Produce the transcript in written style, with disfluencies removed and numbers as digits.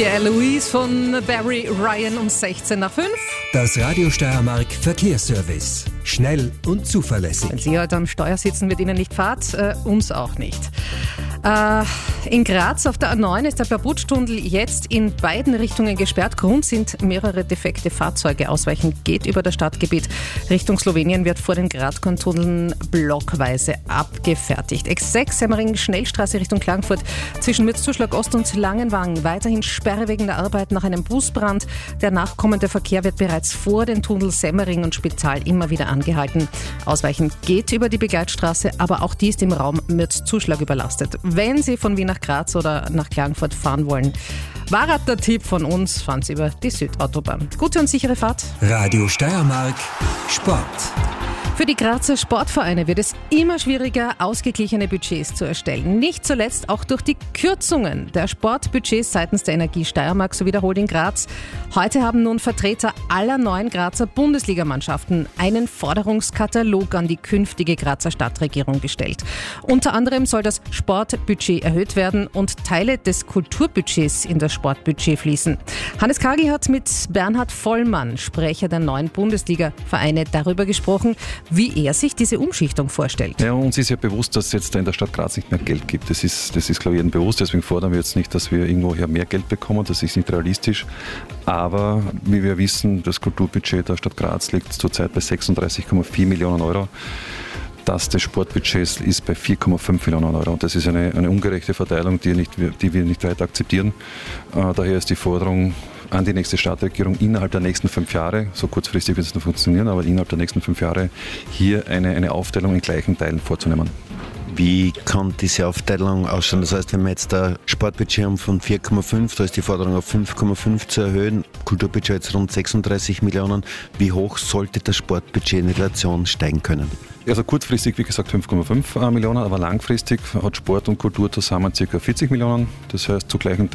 Pierre Louise von Barry Ryan um 16 nach 5. Das Radio Steiermark Verkehrsservice. Schnell und zuverlässig. Wenn Sie heute am Steuer sitzen, wird Ihnen nicht Fahrt, uns auch nicht. In Graz auf der A9 ist der Babutstunnel jetzt in beiden Richtungen gesperrt. Grund sind mehrere defekte Fahrzeuge. Ausweichen geht über das Stadtgebiet. Richtung Slowenien wird vor den Gradkontrollen blockweise abgefertigt. X6 Semmering Schnellstraße Richtung Klagenfurt zwischen Mürzzuschlag Ost und Langenwang. Weiterhin Sperre wegen der Arbeit nach einem Busbrand. Der nachkommende Verkehr wird bereits vor den Tunnel Semmering und Spital immer wieder angehalten. Ausweichen geht über die Begleitstraße, aber auch die ist im Raum Mürzzuschlag überlastet. Wenn Sie von Wien nach Graz oder nach Klagenfurt fahren wollen, war der Tipp von uns, fahren Sie über die Südautobahn. Gute und sichere Fahrt. Radio Steiermark Sport. Für die Grazer Sportvereine wird es immer schwieriger, ausgeglichene Budgets zu erstellen. Nicht zuletzt auch durch die Kürzungen der Sportbudgets seitens der Energie Steiermark, so wiederholt in Graz. Heute haben nun Vertreter aller 9 Grazer Bundesligamannschaften einen Forderungskatalog an die künftige Grazer Stadtregierung gestellt. Unter anderem soll das Sportbudget erhöht werden und Teile des Kulturbudgets in das Sportbudget fließen. Hannes Kagi hat mit Bernhard Vollmann, Sprecher der 9 Bundesliga-Vereine, darüber gesprochen, wie er sich diese Umschichtung vorstellt. Ja, uns ist ja bewusst, dass es jetzt in der Stadt Graz nicht mehr Geld gibt. Das ist glaube ich, jedem bewusst. Deswegen fordern wir jetzt nicht, dass wir irgendwoher mehr Geld bekommen. Das ist nicht realistisch. Aber wie wir wissen, das Kulturbudget der Stadt Graz liegt zurzeit bei 36,4 Millionen Euro. Das des Sportbudgets ist bei 4,5 Millionen Euro. Und das ist eine ungerechte Verteilung, die wir nicht weiter akzeptieren. Daher ist die Forderung an die nächste Stadtregierung innerhalb der nächsten 5 Jahre, so kurzfristig wird es noch funktionieren, aber innerhalb der nächsten 5 Jahre hier eine Aufteilung in gleichen Teilen vorzunehmen. Wie kann diese Aufteilung ausschauen? Das heißt, wenn wir jetzt ein Sportbudget haben von 4,5, da ist die Forderung auf 5,5 zu erhöhen, Kulturbudget jetzt rund 36 Millionen. Wie hoch sollte das Sportbudget in Relation steigen können? Also kurzfristig, wie gesagt, 5,5 Millionen, aber langfristig hat Sport und Kultur zusammen ca. 40 Millionen. Das heißt, zu gleichen